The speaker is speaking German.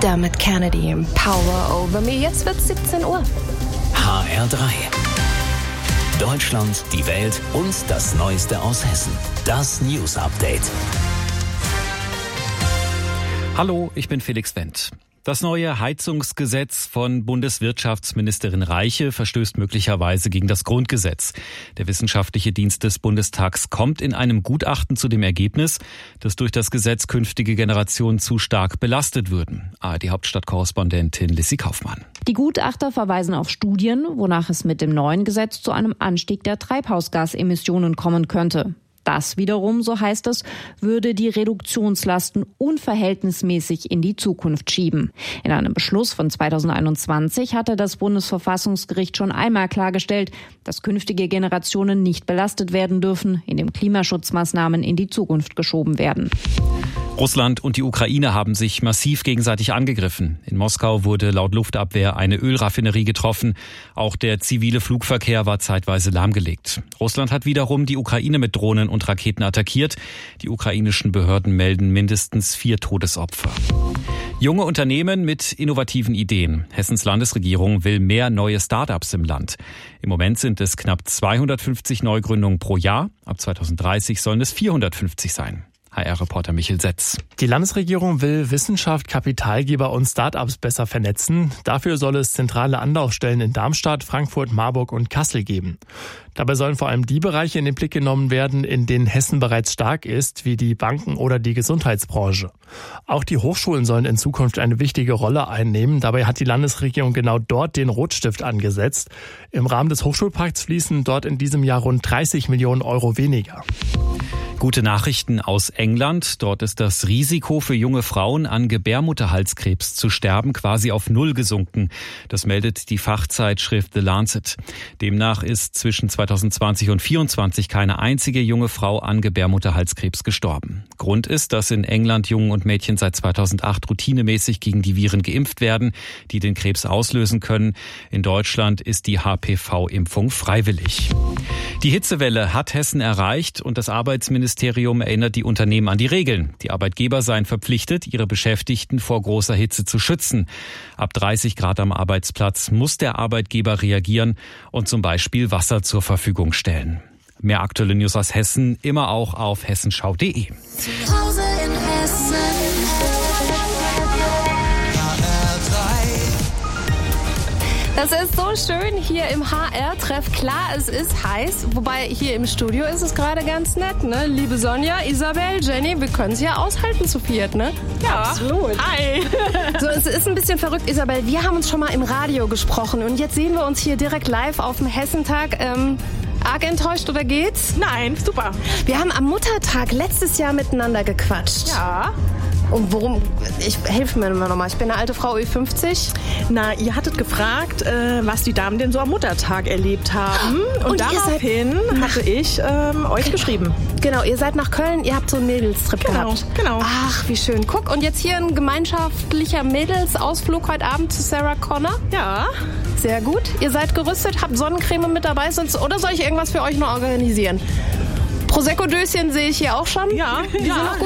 Dermot Kennedy, Power Over Me. Jetzt wird's 17 Uhr. HR3. Deutschland, die Welt und das Neueste aus Hessen. Das News Update. Hallo, ich bin Felix Wendt. Das neue Heizungsgesetz von Bundeswirtschaftsministerin Reiche verstößt möglicherweise gegen das Grundgesetz. Der Wissenschaftliche Dienst des Bundestags kommt in einem Gutachten zu dem Ergebnis, dass durch das Gesetz künftige Generationen zu stark belastet würden. ARD-Hauptstadtkorrespondentin Lissy Kaufmann. Die Gutachter verweisen auf Studien, wonach es mit dem neuen Gesetz zu einem Anstieg der Treibhausgasemissionen kommen könnte. Das wiederum, so heißt es, würde die Reduktionslasten unverhältnismäßig in die Zukunft schieben. In einem Beschluss von 2021 hatte das Bundesverfassungsgericht schon einmal klargestellt, dass künftige Generationen nicht belastet werden dürfen, indem Klimaschutzmaßnahmen in die Zukunft geschoben werden. Russland und die Ukraine haben sich massiv gegenseitig angegriffen. In Moskau wurde laut Luftabwehr eine Ölraffinerie getroffen. Auch der zivile Flugverkehr war zeitweise lahmgelegt. Russland hat wiederum die Ukraine mit Drohnen und Raketen attackiert. Die ukrainischen Behörden melden mindestens 4 Todesopfer. Junge Unternehmen mit innovativen Ideen. Hessens Landesregierung will mehr neue Start-ups im Land. Im Moment sind es knapp 250 Neugründungen pro Jahr. Ab 2030 sollen es 450 sein. HR-Reporter Michel Setz. Die Landesregierung will Wissenschaft, Kapitalgeber und Start-ups besser vernetzen. Dafür soll es zentrale Anlaufstellen in Darmstadt, Frankfurt, Marburg und Kassel geben. Dabei sollen vor allem die Bereiche in den Blick genommen werden, in denen Hessen bereits stark ist, wie die Banken oder die Gesundheitsbranche. Auch die Hochschulen sollen in Zukunft eine wichtige Rolle einnehmen. Dabei hat die Landesregierung genau dort den Rotstift angesetzt. Im Rahmen des Hochschulpakts fließen dort in diesem Jahr rund 30 Millionen Euro weniger. Gute Nachrichten aus England. Dort ist das Risiko für junge Frauen an Gebärmutterhalskrebs zu sterben quasi auf Null gesunken. Das meldet die Fachzeitschrift The Lancet. Demnach ist zwischen 2020 und 2024 keine einzige junge Frau an Gebärmutterhalskrebs gestorben. Grund ist, dass in England Jungen und Mädchen seit 2008 routinemäßig gegen die Viren geimpft werden, die den Krebs auslösen können. In Deutschland ist die HPV-Impfung freiwillig. Die Hitzewelle hat Hessen erreicht und das Arbeitsministerium erinnert die Unternehmen an die Regeln. Die Arbeitgeber seien verpflichtet, ihre Beschäftigten vor großer Hitze zu schützen. Ab 30 Grad am Arbeitsplatz muss der Arbeitgeber reagieren und zum Beispiel Wasser zur Verfügung stellen. Mehr aktuelle News aus Hessen immer auch auf hessenschau.de. Zu Hause in Hessen. Das ist so schön hier im HR-Treff. Klar, es ist heiß, wobei hier im Studio ist es gerade ganz nett, ne? Liebe Sonja, Isabel, Jenny, wir können es ja aushalten zu viert, ne? Ja, absolut. Hi. So, es ist ein bisschen verrückt, Isabel. Wir haben uns schon mal im Radio gesprochen und jetzt sehen wir uns hier direkt live auf dem Hessentag. Arg enttäuscht oder geht's? Nein, super. Wir haben am Muttertag letztes Jahr miteinander gequatscht. Ja. Und worum? Helf mir nochmal. Ich bin eine alte Frau, Ü50. Na, ihr hattet gefragt, was die Damen denn so am Muttertag erlebt haben. Und daraufhin hatte ich euch geschrieben. Genau, ihr seid nach Köln, ihr habt so einen Mädelstrip gehabt. Genau. Ach, wie schön. Guck, und jetzt hier ein gemeinschaftlicher Mädelsausflug heute Abend zu Sarah Connor. Ja. Sehr gut. Ihr seid gerüstet, habt Sonnencreme mit dabei, oder soll ich irgendwas für euch noch organisieren? Prosecco-Döschen sehe ich hier auch schon. Ja. Die sind noch gut